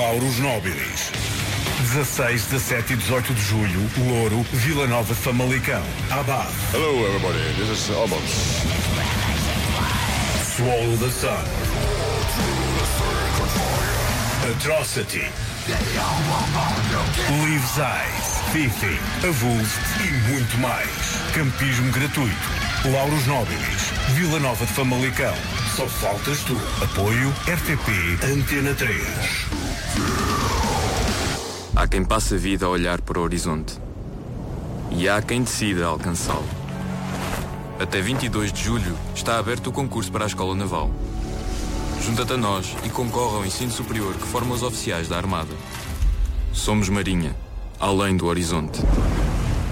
Lauros Nobilis. 16, 17 e 18 de julho, Louro, Vila Nova de Famalicão. Abad. Hello everybody, this is Albans. Swallow the Sun. Atrocity. Leaves Eyes, Fifi, Avulso e muito mais. Campismo gratuito. Lauros Nobilis, Vila Nova de Famalicão. Só faltas tu. Apoio RTP Antena 3. Há quem passe a vida a olhar para o horizonte. E há quem decida alcançá-lo. Até 22 de julho está aberto o concurso para a Escola Naval. Junta-te a nós e concorre ao ensino superior que forma os oficiais da Armada. Somos Marinha, além do horizonte.